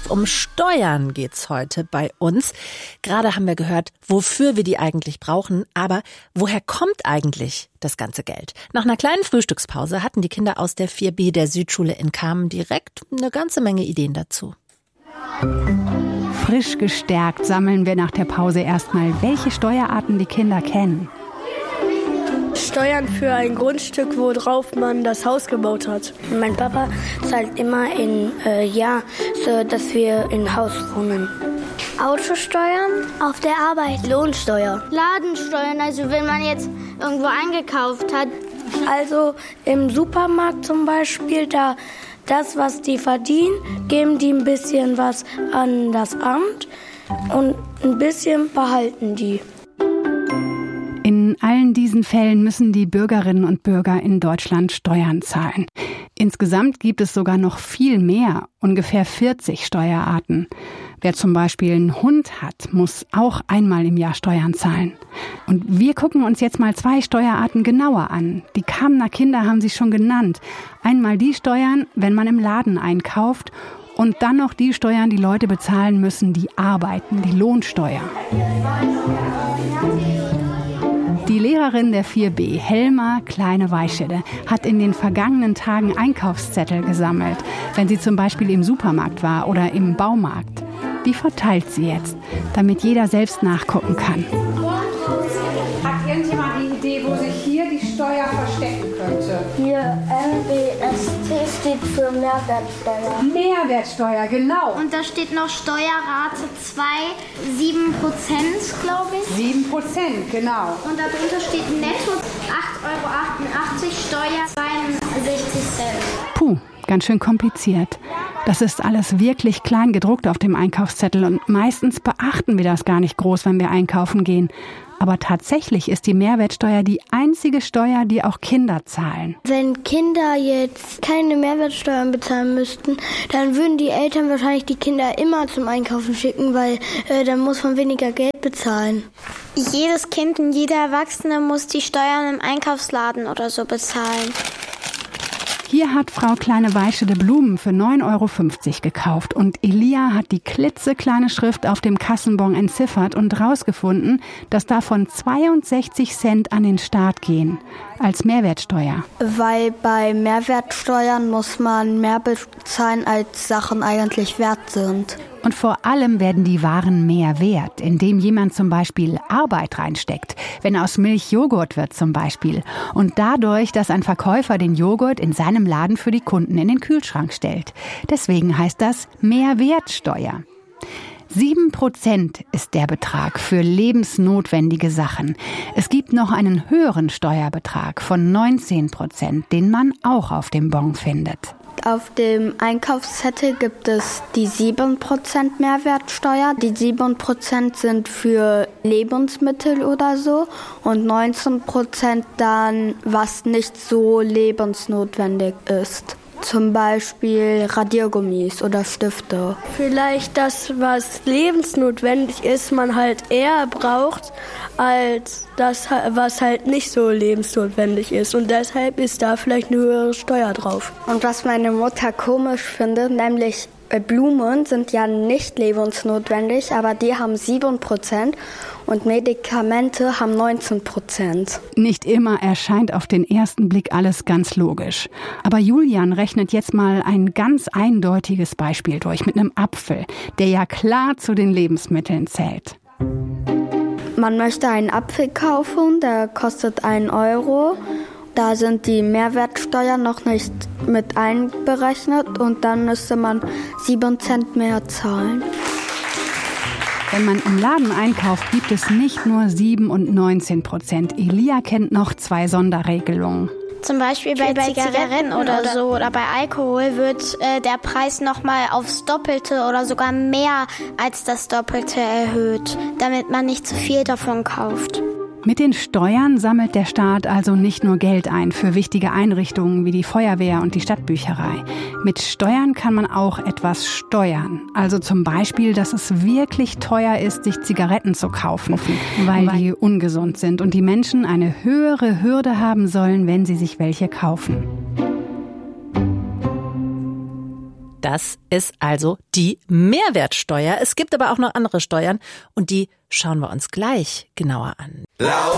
um Steuern geht's heute bei uns. Gerade haben wir gehört, wofür wir die eigentlich brauchen. Aber woher kommt eigentlich das ganze Geld? Nach einer kleinen Frühstückspause hatten die Kinder aus der 4b der Südschule in Kamen direkt eine ganze Menge Ideen dazu. Frisch gestärkt sammeln wir nach der Pause erstmal, welche Steuerarten die Kinder kennen. Steuern für ein Grundstück, worauf man das Haus gebaut hat. Mein Papa zahlt immer in Jahr, so dass wir in Haus wohnen. Autosteuern auf der Arbeit. Lohnsteuer. Ladensteuern, also wenn man jetzt irgendwo eingekauft hat. Also im Supermarkt zum Beispiel, da das, was die verdienen, geben die ein bisschen was an das Amt und ein bisschen behalten die. In allen diesen Fällen müssen die Bürgerinnen und Bürger in Deutschland Steuern zahlen. Insgesamt gibt es sogar noch viel mehr, ungefähr 40 Steuerarten. Wer zum Beispiel einen Hund hat, muss auch einmal im Jahr Steuern zahlen. Und wir gucken uns jetzt mal 2 Steuerarten genauer an. Die Kamener Kinder haben sie schon genannt. Einmal die Steuern, wenn man im Laden einkauft, und dann noch die Steuern, die Leute bezahlen müssen, die arbeiten, die Lohnsteuer. Die Lehrerin der 4b, Helma Kleine-Weischede, hat in den vergangenen Tagen Einkaufszettel gesammelt, wenn sie zum Beispiel im Supermarkt war oder im Baumarkt. Die verteilt sie jetzt, damit jeder selbst nachgucken kann. Hat irgendjemand die Idee, wo sich hier die Steuer verstecken könnte? Hier MBST steht für Mehrwertsteuer. Mehrwertsteuer, genau. Und da steht noch Steuerrate 2, 7%, glaube ich. 7%, genau. Und darunter steht netto 8,88 €, Steuer 62 Cent. Puh, ganz schön kompliziert. Das ist alles wirklich klein gedruckt auf dem Einkaufszettel und meistens beachten wir das gar nicht groß, wenn wir einkaufen gehen. Aber tatsächlich ist die Mehrwertsteuer die einzige Steuer, die auch Kinder zahlen. Wenn Kinder jetzt keine Mehrwertsteuern bezahlen müssten, dann würden die Eltern wahrscheinlich die Kinder immer zum Einkaufen schicken, weil dann muss man weniger Geld bezahlen. Jedes Kind und jeder Erwachsene muss die Steuern im Einkaufsladen oder so bezahlen. Hier hat Frau Kleine-Weischede Blumen für 9,50 € gekauft und Elia hat die klitzekleine Schrift auf dem Kassenbon entziffert und rausgefunden, dass davon 62 Cent an den Staat gehen, als Mehrwertsteuer. Weil bei Mehrwertsteuern muss man mehr bezahlen, als Sachen eigentlich wert sind. Und vor allem werden die Waren mehr wert, indem jemand zum Beispiel Arbeit reinsteckt, wenn aus Milch Joghurt wird zum Beispiel. Und dadurch, dass ein Verkäufer den Joghurt in seinem Laden für die Kunden in den Kühlschrank stellt. Deswegen heißt das Mehrwertsteuer. 7% ist der Betrag für lebensnotwendige Sachen. Es gibt noch einen höheren Steuerbetrag von 19%, den man auch auf dem Bon findet. Auf dem Einkaufszettel gibt es die 7% Mehrwertsteuer. Die 7% sind für Lebensmittel oder so und 19% dann, was nicht so lebensnotwendig ist. Zum Beispiel Radiergummis oder Stifte. Vielleicht das, was lebensnotwendig ist, man halt eher braucht, als das, was halt nicht so lebensnotwendig ist. Und deshalb ist da vielleicht eine höhere Steuer drauf. Und was meine Mutter komisch findet, nämlich Blumen sind ja nicht lebensnotwendig, aber die haben 7% und Medikamente haben 19%. Nicht immer erscheint auf den ersten Blick alles ganz logisch. Aber Julian rechnet jetzt mal ein ganz eindeutiges Beispiel durch mit einem Apfel, der ja klar zu den Lebensmitteln zählt. Man möchte einen Apfel kaufen, der kostet 1 €. Da sind die Mehrwertsteuern noch nicht mit einberechnet und dann müsste man 7 Cent mehr zahlen. Wenn man im Laden einkauft, gibt es nicht nur 7 und 19%. Elia kennt noch 2 Sonderregelungen. Zum Beispiel bei Zigaretten oder so oder bei Alkohol wird der Preis nochmal aufs Doppelte oder sogar mehr als das Doppelte erhöht, damit man nicht zu viel davon kauft. Mit den Steuern sammelt der Staat also nicht nur Geld ein für wichtige Einrichtungen wie die Feuerwehr und die Stadtbücherei. Mit Steuern kann man auch etwas steuern. Also zum Beispiel, dass es wirklich teuer ist, sich Zigaretten zu kaufen, weil die ungesund sind und die Menschen eine höhere Hürde haben sollen, wenn sie sich welche kaufen. Das ist also die Mehrwertsteuer. Es gibt aber auch noch andere Steuern und die schauen wir uns gleich genauer an.